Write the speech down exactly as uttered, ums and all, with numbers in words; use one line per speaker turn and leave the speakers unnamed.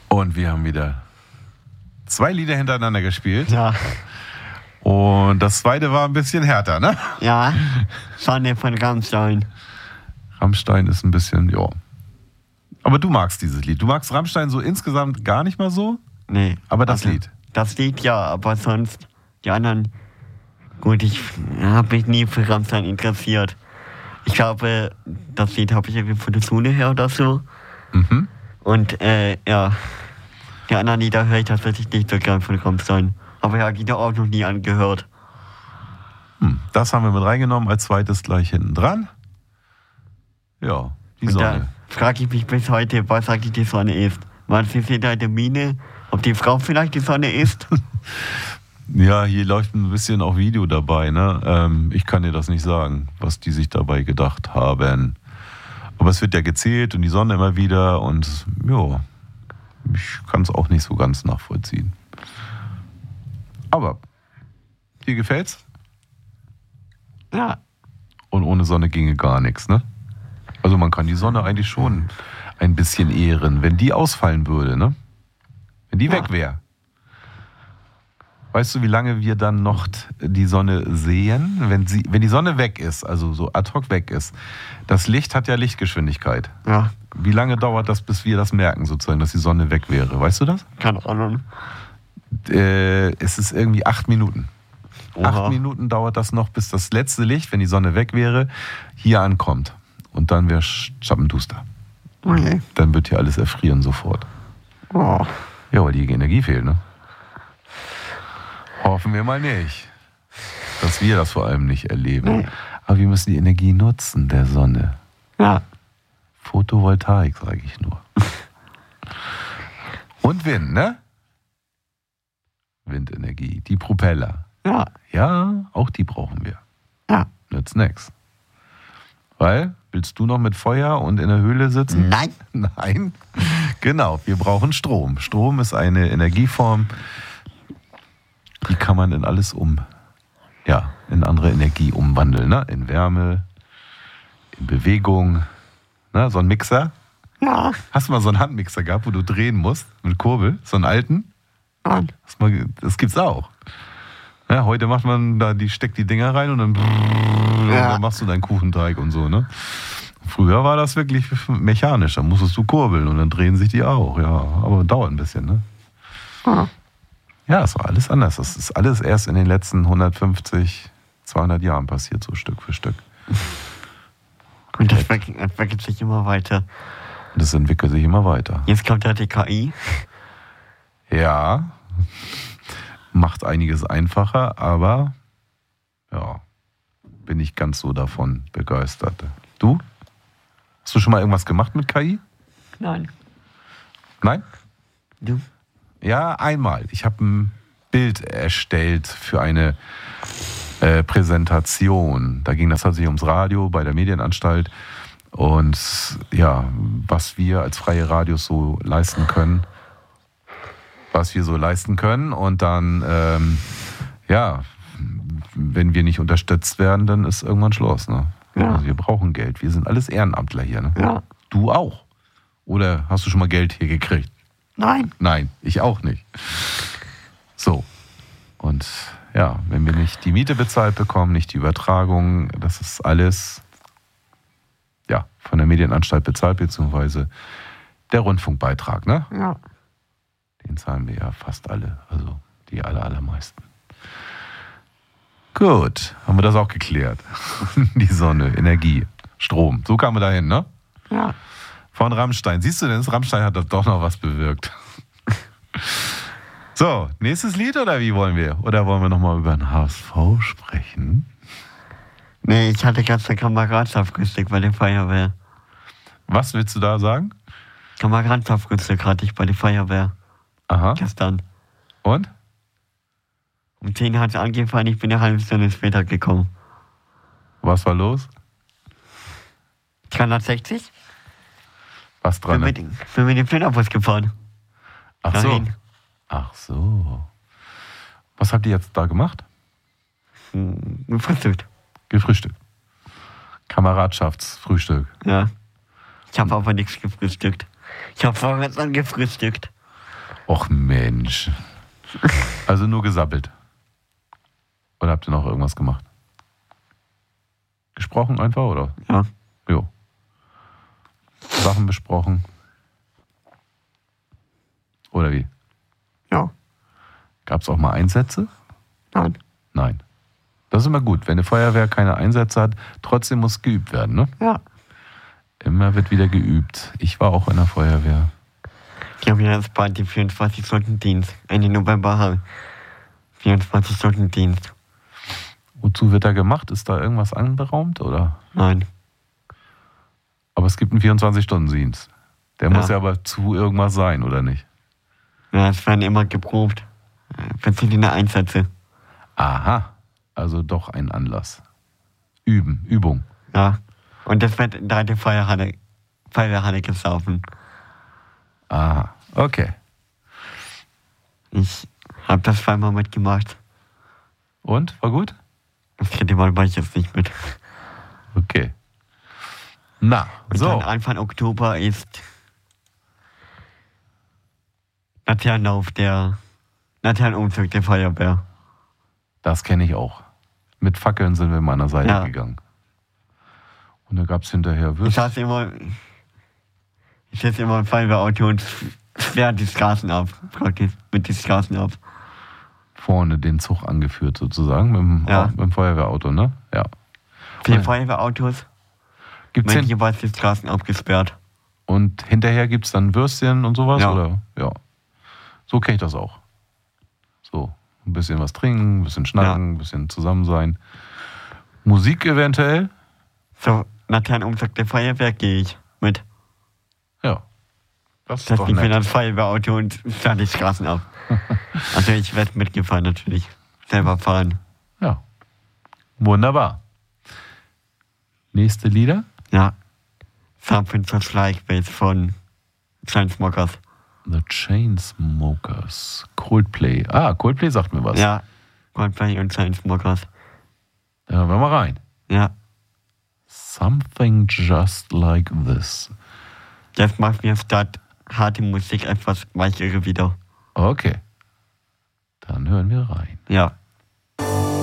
Und wir haben wieder zwei Lieder hintereinander gespielt.
Ja.
Und das zweite war ein bisschen härter, ne?
Ja, Sonne von Rammstein.
Rammstein ist ein bisschen, ja. Aber du magst dieses Lied. Du magst Rammstein so insgesamt gar nicht mal so?
Nee.
Aber das
also,
Lied?
Das Lied ja, aber sonst die anderen... Gut, ich habe mich nie für Rammstein interessiert. Ich glaube, das Lied habe ich irgendwie von der Schule her oder so.
Mhm.
Und äh, ja, die anderen Lieder höre ich tatsächlich nicht so gern von Rammstein. Aber ja, die auch noch nie angehört.
Hm, das haben wir mit reingenommen, als zweites gleich hinten dran. Ja, die
Und
Sonne.
da frage ich mich bis heute, was eigentlich die Sonne ist. Man sieht da in der Mine, ob die Frau vielleicht die Sonne ist.
Ja, hier läuft ein bisschen auch Video dabei, ne? Ähm, ich kann dir das nicht sagen, was die sich dabei gedacht haben. Aber es wird ja gezählt und die Sonne immer wieder und ja, ich kann es auch nicht so ganz nachvollziehen. Aber dir gefällt's?
Ja.
Und ohne Sonne ginge gar nichts, ne? Also man kann die Sonne eigentlich schon ein bisschen ehren, wenn die ausfallen würde, ne? Wenn die
Ja.
weg wäre. Weißt du, wie lange wir dann noch die Sonne sehen? Wenn, sie, wenn die Sonne weg ist, also so ad hoc weg ist, das Licht hat ja Lichtgeschwindigkeit.
Ja,
Wie lange dauert das, bis wir das merken, sozusagen, dass die Sonne weg wäre? Weißt du das?
keine Ahnung.
Äh, es ist irgendwie acht Minuten.
Oha.
Acht Minuten dauert das noch, bis das letzte Licht, wenn die Sonne weg wäre, hier ankommt. Und dann wäre Schappenduster.
Okay.
Dann wird hier alles erfrieren sofort.
Oh.
Ja, weil die Energie fehlt, ne? Hoffen wir mal nicht, dass wir das vor allem nicht erleben.
Nee.
Aber wir müssen die Energie nutzen, der Sonne.
Ja.
Photovoltaik, sage ich nur. Und Wind, ne? Windenergie, die Propeller.
Ja.
Ja, auch die brauchen wir.
Ja.
Nützt nix. Weil, willst du noch mit Feuer und in der Höhle sitzen?
Nein.
Nein. Genau, wir brauchen Strom. Strom ist eine Energieform, die kann man in alles um, ja, in andere Energie umwandeln, ne? In Wärme, in Bewegung, ne? So ein Mixer.
Ja.
Hast du mal so einen Handmixer gehabt, wo du drehen musst, mit Kurbel, so einen alten?
Nein.
Das, mal, das gibt's auch. Ja, heute macht man da, die steckt die Dinger rein und dann, und
Ja.
dann machst du deinen Kuchenteig und so, ne? Früher war das wirklich mechanisch, da musstest du kurbeln und dann drehen sich die auch, ja. Aber dauert ein bisschen, ne?
Ja.
Ja, es war alles anders. Das ist alles erst in den letzten hundertfünfzig, zweihundert Jahren passiert, so Stück für Stück.
Und das entwickelt sich immer weiter.
Und es entwickelt sich immer weiter.
Jetzt kommt ja die K I.
Ja, macht einiges einfacher, aber ja, bin ich ganz so davon begeistert. Du? Hast du schon mal irgendwas gemacht mit K I?
Nein.
Nein?
Du?
Ja, einmal. Ich habe ein Bild erstellt für eine äh, Präsentation. Da ging das tatsächlich ums Radio bei der Medienanstalt. Und ja, was wir als freie Radios so leisten können. Was wir so leisten können. Und dann, ähm, ja, wenn wir nicht unterstützt werden, dann ist irgendwann Schluss. Ne?
Ja.
Also wir brauchen Geld. Wir sind alles Ehrenamtler hier. Ne?
Ja.
Du auch. Oder hast du schon mal Geld hier gekriegt?
Nein.
Nein, ich auch nicht. So. Und ja, wenn wir nicht die Miete bezahlt bekommen, nicht die Übertragung, das ist alles ja, von der Medienanstalt bezahlt, beziehungsweise der Rundfunkbeitrag, ne?
Ja.
Den zahlen wir ja fast alle, also die aller, allermeisten. Gut, haben wir das auch geklärt. Die Sonne, Energie, Strom, so kamen wir dahin, ne?
Ja.
Von Rammstein. Siehst du denn, Rammstein hat doch noch was bewirkt. So, nächstes Lied oder wie wollen wir? Oder wollen wir nochmal über den H S V sprechen?
Nee, ich hatte gestern Kameradschaftsfrühstück bei der Feuerwehr.
Was willst du da sagen?
Kameradschaftsfrühstück hatte ich bei der Feuerwehr.
Aha.
Gestern.
Und?
Um zehn hat es angefangen, ich bin eine halbe Stunde später gekommen.
Was war los?
dreihundertsechzig?
Was dran?
Bin mit, bin mit dem Flitterbus gefahren.
Ach so.
Dahin.
Ach so. Was habt ihr jetzt da gemacht?
Hm, Gefrühstückt.
Gefrühstückt. Kameradschaftsfrühstück.
Ja. Ich habe aber nichts gefrühstückt. Ich habe vorgestern gefrühstückt.
Och Mensch. Also nur gesabbelt. Oder habt ihr noch irgendwas gemacht? Gesprochen einfach, oder?
Ja.
Jo. Sachen besprochen. Oder wie?
Ja.
Gab es auch mal Einsätze?
Nein.
Nein. Das ist immer gut. Wenn eine Feuerwehr keine Einsätze hat, trotzdem muss geübt werden, ne?
Ja.
Immer wird wieder geübt. Ich war auch in der Feuerwehr.
Ich habe jetzt bald den vierundzwanzig-Stunden-Dienst. Ende November habe ich vierundzwanzig-Stunden-Dienst.
Wozu wird da gemacht? Ist da irgendwas anberaumt, oder?
Nein.
Aber es gibt einen vierundzwanzig-Stunden-Dienst. Der
Ja.
muss ja aber zu irgendwas sein, oder nicht?
Ja, es werden immer geprobt. Verschiedene Einsätze.
Aha. Also doch ein Anlass. Üben, Übung.
Ja. Und das wird da in der Feuerhalle, Feuerwehrhalle gesaufen.
Aha. Okay.
Ich habe das zweimal mitgemacht.
Und? War gut?
Das dritte Mal war ich jetzt nicht mit.
Okay. Na,
Und
so.
dann Anfang Oktober ist Laternenlauf der Laternenumzug der Feuerwehr.
Das kenne ich auch. Mit Fackeln sind wir mal an der Seite
Ja.
gegangen. Und da gab es hinterher
Ich
Würstchen.
saß immer, ich sitze immer im Feuerwehrauto und sperre die Straßen ab. Praktisch mit den Straßen ab.
Vorne den Zug angeführt sozusagen, mit dem,
Ja.
mit dem Feuerwehrauto, ne? Ja.
Vier
Und-
Feuerwehrautos
Gibt's
werden
hin
jeweils die Straßen abgesperrt.
und hinterher gibt es dann Würstchen und sowas?
Ja.
Oder? Ja. So kenne ich das auch. So, ein bisschen was trinken, ein bisschen schnacken, ein bisschen zusammen sein. Musik eventuell?
So, Laternenumzug der Feuerwehr gehe ich mit.
Ja. Das ist
Das
doch
ich bin
nett.
das Feuerwehrauto und sperre die Straßen ab. Also ich werde mitgefahren natürlich. Selber fahren.
Ja. Wunderbar. Nächste Lieder?
Ja. Something Just Like This von Chainsmokers.
The Chainsmokers. Coldplay. Ah, Coldplay sagt mir was.
Ja. Coldplay und Chainsmokers.
Da hören wir mal rein.
Ja.
Something Just Like This.
Das macht mir statt harte Musik etwas weichere wieder.
Okay. Dann hören wir rein.
Ja.